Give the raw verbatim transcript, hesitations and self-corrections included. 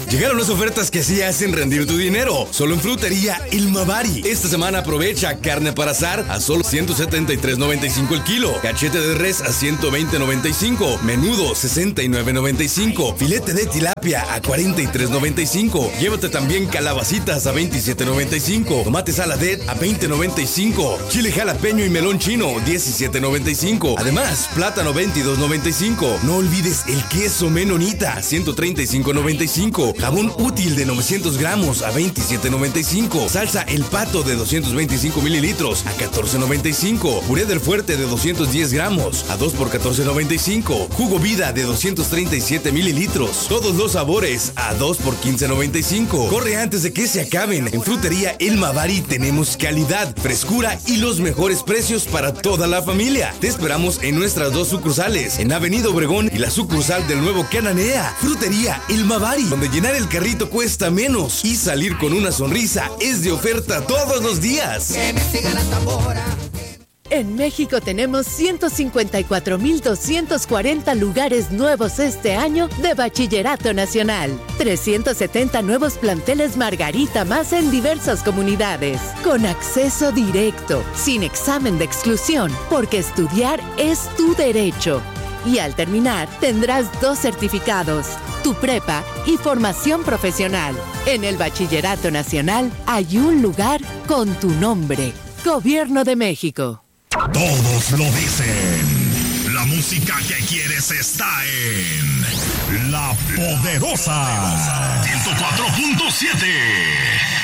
Llegaron las ofertas que sí hacen rendir tu dinero. Solo en Frutería El Mavari. Esta semana aprovecha carne para asar a solo ciento setenta y tres noventa y cinco el kilo. Cachete de res a ciento veinte noventa y cinco. Menudo sesenta y nueve noventa y cinco. Filete de tilapia a cuarenta y tres noventa y cinco. Llévate también calabacitas a veintisiete noventa y cinco. Tomate saladet a veinte noventa y cinco. Chile jalapeño y melón chino diecisiete noventa y cinco. Además, plátano veintidós noventa y cinco. No olvides el queso menonita ciento treinta y cinco noventa y cinco. Jabón útil de novecientos gramos a veintisiete noventa y cinco. Salsa El Pato de doscientos veinticinco mililitros a catorce noventa y cinco. Puré del Fuerte de doscientos diez gramos a dos por catorce noventa y cinco. Jugo Vida de doscientos treinta y siete mililitros. Todos los sabores a dos por quince noventa y cinco. Corre antes de que se acaben. En Frutería El Mavari tenemos calidad, frescura y los mejores precios para toda la familia. Te esperamos en nuestras dos sucursales, en Avenida Obregón y la sucursal del Nuevo Cananea. Frutería El Mavari, donde llenar el carrito cuesta menos y salir con una sonrisa es de oferta todos los días. Que me siga la tambora. En México tenemos ciento cincuenta y cuatro mil doscientos cuarenta lugares nuevos este año de Bachillerato Nacional. trescientos setenta nuevos planteles Margarita más en diversas comunidades. Con acceso directo, sin examen de exclusión, porque estudiar es tu derecho. Y al terminar, tendrás dos certificados, tu prepa y formación profesional. En el Bachillerato Nacional hay un lugar con tu nombre. Gobierno de México. Todos lo dicen. La música que quieres está en La Poderosa ciento cuatro punto siete.